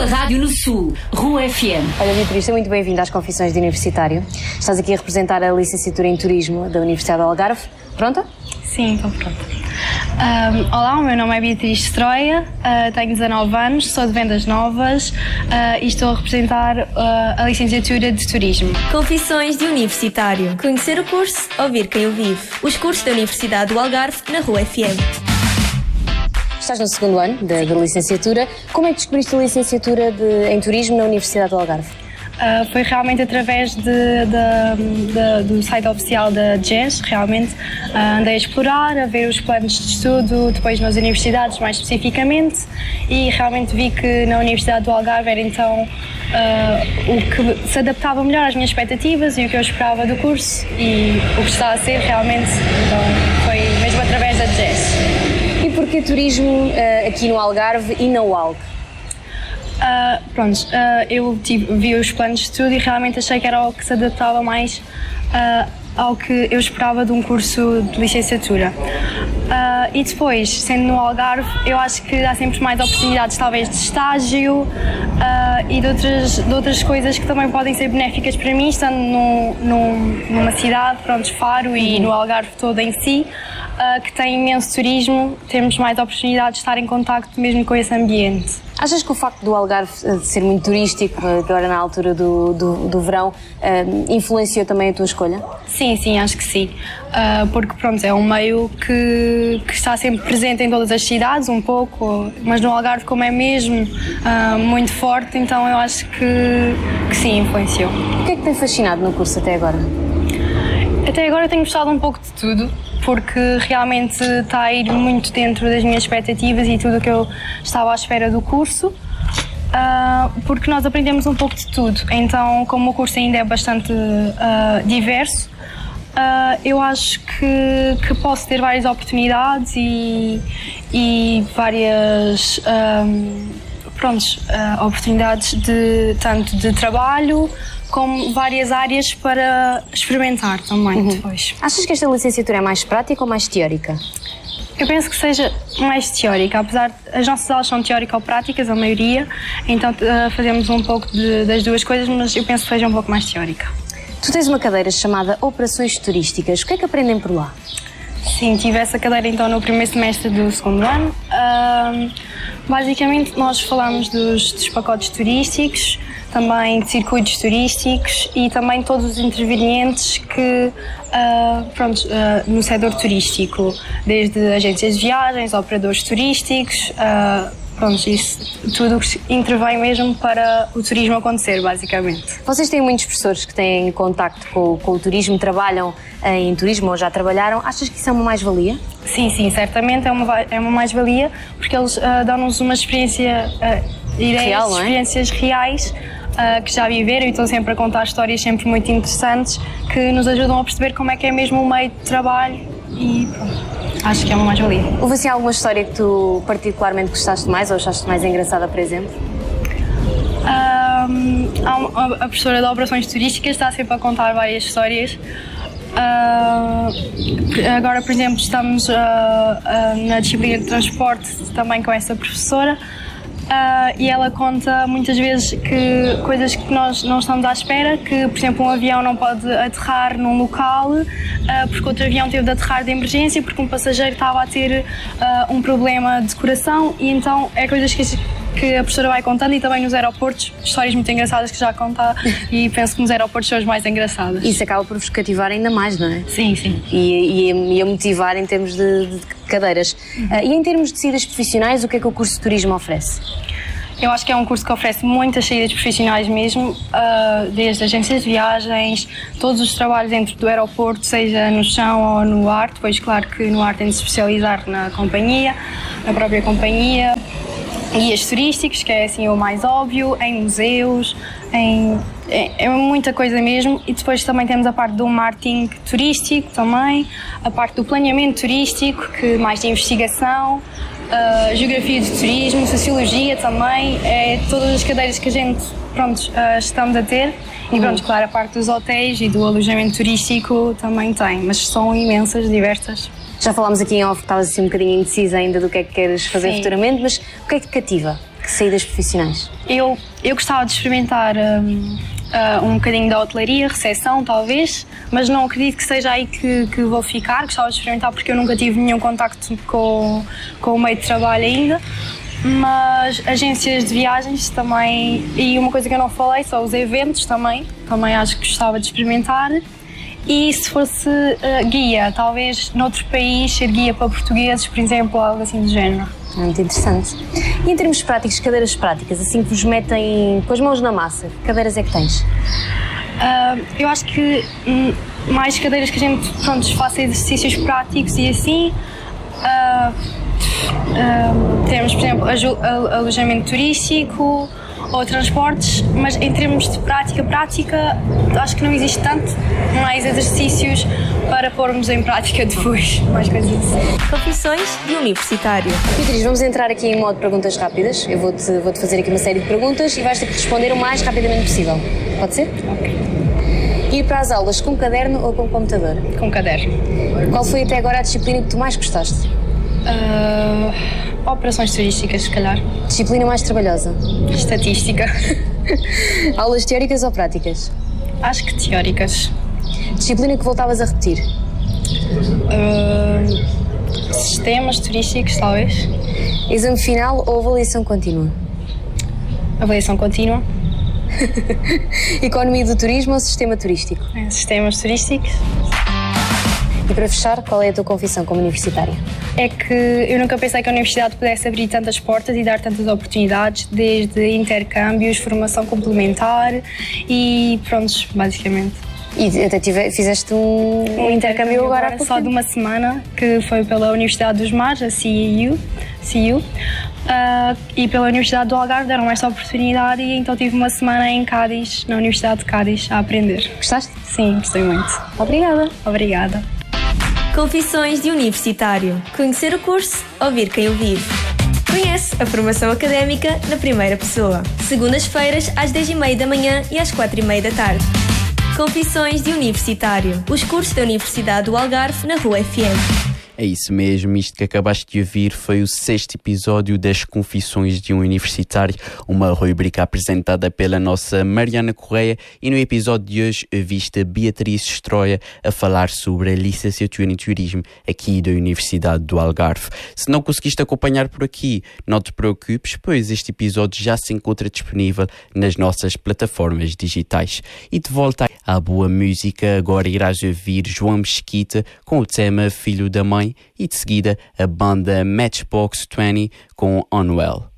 tua rádio no Sul, Rua FM. Olha, Beatriz, muito bem-vinda às Confissões de Universitário. Estás aqui a representar a licenciatura em Turismo da Universidade do Algarve. Pronta? Sim, estou pronta. Olá, o meu nome é Beatriz Stroia, tenho 19 anos, sou de Vendas Novas e estou a representar a licenciatura de Turismo. Confissões de Universitário. Conhecer o curso, ouvir quem o vive. Os cursos da Universidade do Algarve na Rua FM. Estás no segundo ano da licenciatura. Como é que descobriste a licenciatura em Turismo na Universidade do Algarve? Foi realmente através do site oficial da GES, realmente. Andei a explorar, a ver os planos de estudo, depois nas universidades mais especificamente, e realmente vi que na Universidade do Algarve era então o que se adaptava melhor às minhas expectativas e o que eu esperava do curso e o que está a ser realmente, então foi mesmo através da GES. E porquê turismo aqui no Algarve e na UALG? Eu vi os planos de estudo e realmente achei que era o que se adaptava mais ao que eu esperava de um curso de licenciatura. E depois, sendo no Algarve, eu acho que há sempre mais oportunidades talvez de estágio e de outras coisas que também podem ser benéficas para mim, estando numa cidade, Faro e no Algarve todo em si, que tem imenso turismo, temos mais oportunidades de estar em contacto mesmo com esse ambiente. Achas que o facto do Algarve ser muito turístico, agora na altura do verão, influenciou também a tua escolha? Sim, acho que sim. Porque é um meio que está sempre presente em todas as cidades, um pouco, mas no Algarve, como é mesmo muito forte, então eu acho que sim, influenciou. O que é que tem fascinado no curso até agora? Até agora eu tenho gostado um pouco de tudo, porque realmente está a ir muito dentro das minhas expectativas e tudo o que eu estava à espera do curso, porque nós aprendemos um pouco de tudo. Então, como o curso ainda é bastante diverso, eu acho que posso ter várias oportunidades e várias oportunidades tanto de trabalho como várias áreas para experimentar também depois. Achas que esta licenciatura é mais prática ou mais teórica? Eu penso que seja mais teórica, apesar de as nossas aulas são teórico-práticas, a maioria, então fazemos um pouco das duas coisas, mas eu penso que seja um pouco mais teórica. Tu tens uma cadeira chamada Operações Turísticas, o que é que aprendem por lá? Sim, tive essa cadeira então no primeiro semestre do segundo ano. Basicamente nós falamos dos pacotes turísticos, também de circuitos turísticos e também todos os intervenientes que, no setor turístico, desde agências de viagens, operadores turísticos, isso tudo que intervém mesmo para o turismo acontecer, basicamente. Vocês têm muitos professores que têm contacto com o turismo, trabalham em turismo ou já trabalharam. Achas que isso é uma mais-valia? Sim, certamente é uma mais-valia, porque eles dão-nos uma experiência, real, não é? Experiências reais, que já viveram e estão sempre a contar histórias sempre muito interessantes que nos ajudam a perceber como é que é mesmo o meio de trabalho e acho que é uma mais-valia. Houve assim alguma história que tu particularmente gostaste mais ou achaste mais engraçada, por exemplo? A professora de Operações Turísticas está sempre a contar várias histórias. Agora, por exemplo, estamos na disciplina de transporte também com essa professora. E ela conta muitas vezes que coisas que nós não estamos à espera, que por exemplo um avião não pode aterrar num local porque outro avião teve de aterrar de emergência porque um passageiro estava a ter um problema de coração, e então é coisas que a professora vai contando, e também nos aeroportos, histórias muito engraçadas que já conta, e penso que nos aeroportos são as mais engraçadas. Isso acaba por vos cativar ainda mais, não é? Sim. E a motivar em termos de cadeiras. E em termos de saídas profissionais, o que é que o curso de turismo oferece? Eu acho que é um curso que oferece muitas saídas profissionais mesmo, desde agências de viagens, todos os trabalhos dentro do aeroporto, seja no chão ou no ar. Depois, claro que no ar tem de se especializar na companhia, na própria companhia, guias turísticos, que é assim o mais óbvio, em museus, é muita coisa mesmo. E depois também temos a parte do marketing turístico também, a parte do planeamento turístico, que mais de investigação, geografia de turismo, sociologia também, todas as cadeiras que a gente estamos a ter. E claro, a parte dos hotéis e do alojamento turístico também tem, mas são imensas, diversas. Já falámos aqui em off que estavas assim um bocadinho indecisa ainda do que é que queres fazer futuramente, mas o que é que te cativa? Que saídas profissionais? Eu gostava de experimentar um bocadinho da hotelaria, recepção talvez, mas não acredito que seja aí que vou ficar. Gostava de experimentar porque eu nunca tive nenhum contacto com o meio de trabalho ainda. Mas agências de viagens também, e uma coisa que eu não falei, são os eventos também acho que gostava de experimentar. E se fosse guia, talvez noutro país, ser guia para portugueses, por exemplo, algo assim do género. Muito interessante. E em termos práticos, cadeiras práticas, assim que vos metem com as mãos na massa, que cadeiras é que tens? Eu acho que mais cadeiras que a gente faça exercícios práticos e assim. Temos, por exemplo, alojamento turístico ou transportes, mas em termos de prática, acho que não existe tanto mais exercícios para pormos em prática depois, mais coisas assim. Confissões de universitário. Beatriz, vamos entrar aqui em modo perguntas rápidas. Eu vou-te fazer aqui uma série de perguntas e vais ter que responder o mais rapidamente possível. Pode ser? Ok. Ir para as aulas com caderno ou com computador? Com caderno. Qual foi até agora a disciplina que tu mais gostaste? Operações turísticas, se calhar. Disciplina mais trabalhosa? Estatística. Aulas teóricas ou práticas? Acho que teóricas. Disciplina que voltavas a repetir? Sistemas turísticos, talvez. Exame final ou avaliação contínua? Avaliação contínua. Economia do turismo ou sistema turístico? Sistemas turísticos. E para fechar, qual é a tua confissão como universitária? É que eu nunca pensei que a universidade pudesse abrir tantas portas e dar tantas oportunidades, desde intercâmbios, formação complementar e pronto, basicamente. E até fizeste um intercâmbio agora só de uma semana, que foi pela Universidade dos Mares, a CEU, e pela Universidade do Algarve deram esta oportunidade e então tive uma semana em Cádiz, na Universidade de Cádiz, a aprender. Gostaste? Sim, gostei muito. Obrigada. Obrigada. Confissões de universitário. Conhecer o curso, ouvir quem o vive. Conhece a formação académica na primeira pessoa. Segundas-feiras às 10h30 da manhã e às 4h30 da tarde. Confissões de universitário. Os cursos da Universidade do Algarve na Rua FM. É isso mesmo, isto que acabaste de ouvir foi o 6º episódio das Confissões de um Universitário, uma rubrica apresentada pela nossa Mariana Correia, e no episódio de hoje viste a Beatriz Estroia a falar sobre a licenciatura em turismo aqui da Universidade do Algarve. Se não conseguiste acompanhar por aqui, não te preocupes, pois este episódio já se encontra disponível nas nossas plataformas digitais. E de volta à boa música, agora irás ouvir João Mesquita com o tema Filho da Mãe, e de seguida a banda Matchbox 20 com Unwell.